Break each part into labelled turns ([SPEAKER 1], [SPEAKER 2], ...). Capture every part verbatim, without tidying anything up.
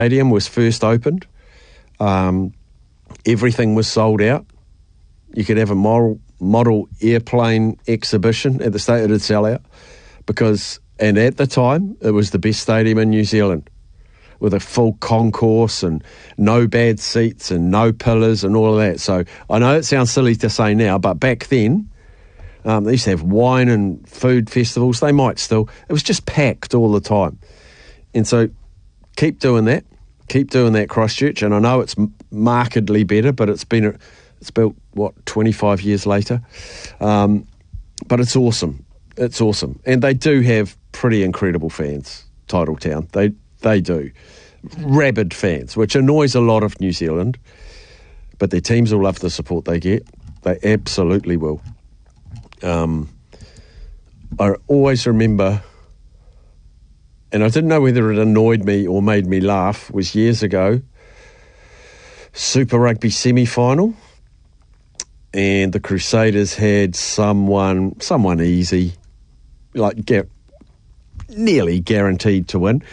[SPEAKER 1] Stadium was first opened, um, everything was sold out. You could have a model, model airplane exhibition at the stadium. It would sell out because, and at the time, it was the best stadium in New Zealand, with a full concourse and no bad seats and no pillars and all of that. So I know it sounds silly to say now, but back then, um, they used to have wine and food festivals. They might still. It was just packed all the time. And so keep doing that. Keep doing that, Christchurch. And I know it's markedly better, but it's been, it's built, what, twenty-five years later. Um, but it's awesome. It's awesome. And they do have pretty incredible fans, Titletown. They They do. Rabid fans, which annoys a lot of New Zealand, but their teams will love the support they get. They absolutely will. Um, I always remember, and I didn't know whether it annoyed me or made me laugh, was years ago, Super Rugby semi-final, and the Crusaders had someone, someone easy, like get, nearly guaranteed to win.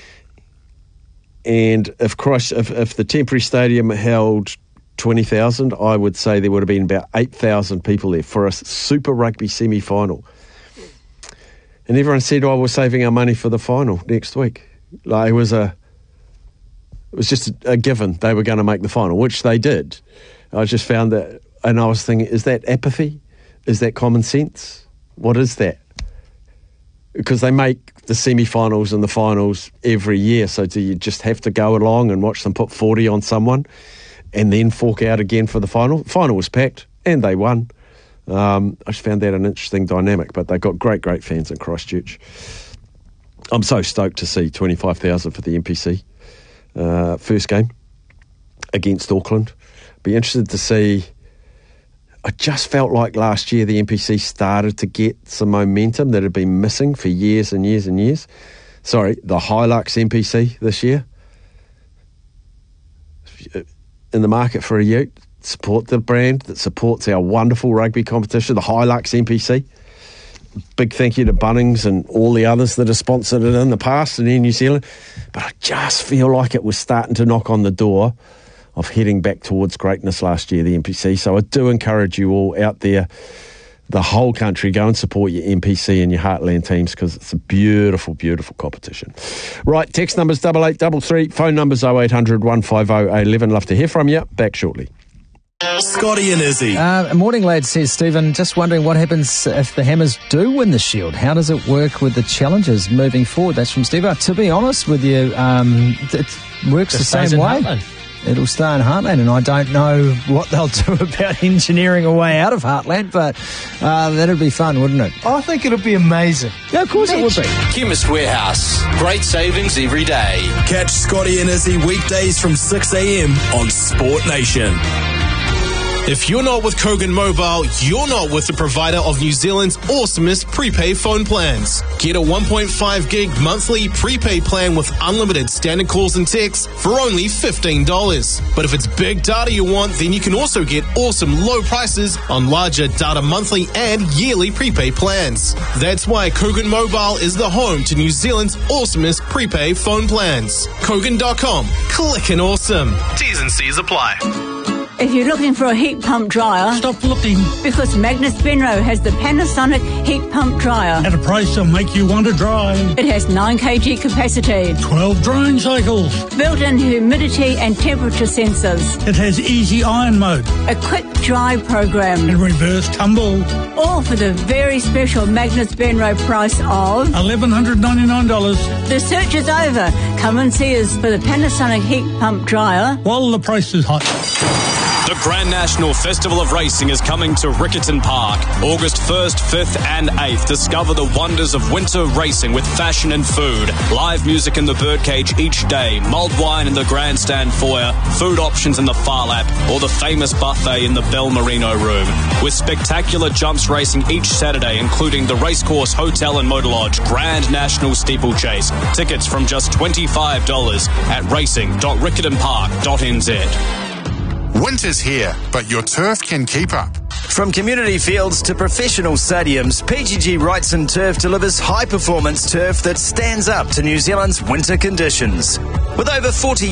[SPEAKER 1] And if Christ, if, if the temporary stadium held twenty thousand, I would say there would have been about eight thousand people there for a Super Rugby semi-final. And everyone said, oh, we're saving our money for the final next week. Like, it was a, it was just a, a given they were going to make the final, which they did. I just found that, and I was thinking, is that apathy? Is that common sense? What is that? Because they make the semi-finals and the finals every year, so do you just have to go along and watch them put forty on someone and then fork out again for the final? The final was packed, and they won. Um, I just found that an interesting dynamic, but they've got great, great fans in Christchurch. I'm so stoked to see twenty-five thousand for the N P C uh, first game against Auckland. Be interested to see. I just felt like last year the N P C started to get some momentum that had been missing for years and years and years. Sorry, the Hilux N P C this year. In the market for a ute, support the brand that supports our wonderful rugby competition, the Hilux N P C. Big thank you to Bunnings and all the others that have sponsored it in the past in Air New Zealand. But I just feel like it was starting to knock on the door of heading back towards greatness last year, the N P C. So I do encourage you all out there, the whole country, go and support your N P C and your Heartland teams, because it's a beautiful, beautiful competition. Right, text numbers double eight double three, phone numbers oh eight hundred, one five oh, eight one one. Love to hear from you. Back shortly.
[SPEAKER 2] Scotty and Izzy.
[SPEAKER 3] Uh, morning, lads, says Stephen. Just wondering what happens if the Hammers do win the Shield. How does it work with the challenges moving forward? That's from Steve. Uh, to be honest with you, um, it works
[SPEAKER 4] It
[SPEAKER 3] the
[SPEAKER 4] stays
[SPEAKER 3] same
[SPEAKER 4] in
[SPEAKER 3] way.
[SPEAKER 4] Heartland.
[SPEAKER 3] It'll stay in Heartland, and I don't know what they'll do about engineering a way out of Heartland, but uh, that'd be fun, wouldn't it?
[SPEAKER 5] I think it'll be amazing.
[SPEAKER 3] Yeah, of course it would be.
[SPEAKER 2] Chemist Warehouse. Great savings every day. Catch Scotty and Izzy weekdays from six a.m. on Sport Nation. If you're not with Kogan Mobile, you're not with the provider of New Zealand's awesomest prepaid phone plans. Get a one point five gig monthly prepaid plan with unlimited standard calls and texts for only fifteen dollars. But if it's big data you want, then you can also get awesome low prices on larger data monthly and yearly prepaid plans. That's why Kogan Mobile is the home to New Zealand's awesomest prepaid phone plans. Kogan dot com. Click and awesome. T's and C's apply.
[SPEAKER 6] If you're looking for a heat pump dryer,
[SPEAKER 4] Stop looking
[SPEAKER 6] because Magnus Benro has the Panasonic heat pump dryer.
[SPEAKER 4] at a price that'll make you want to drive.
[SPEAKER 6] It has nine kilogram capacity,
[SPEAKER 4] twelve drying cycles.
[SPEAKER 6] built-in humidity and temperature sensors,
[SPEAKER 4] It has easy iron mode
[SPEAKER 6] a quick dry program,
[SPEAKER 4] and reverse tumble.
[SPEAKER 6] all for the very special Magnus Benro price of...
[SPEAKER 4] eleven ninety-nine dollars
[SPEAKER 6] The search is over. Come and see us for the Panasonic heat pump dryer.
[SPEAKER 4] while the price is hot.
[SPEAKER 7] The Grand National Festival of Racing is coming to Riccarton Park, August first, fifth and eighth. Discover the wonders of winter racing with fashion and food. Live music in the birdcage each day, mulled wine in the grandstand foyer, food options in the far lap, or the famous buffet in the Bell Merino room. With spectacular jumps racing each Saturday, including the Racecourse Hotel and Motor Lodge Grand National Steeplechase. Tickets from just twenty-five dollars at racing dot riccarton park dot n z.
[SPEAKER 8] Winter's here, but your turf can keep up.
[SPEAKER 9] From community fields to professional stadiums, P G G Wrightson Turf delivers high-performance turf that stands up to New Zealand's winter conditions. With over forty